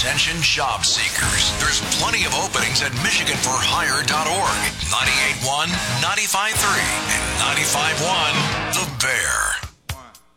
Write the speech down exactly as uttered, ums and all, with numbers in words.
Attention job seekers. There's plenty of openings at michigan for hire dot org. ninety-eight point one, ninety-five point three, and ninety-five point one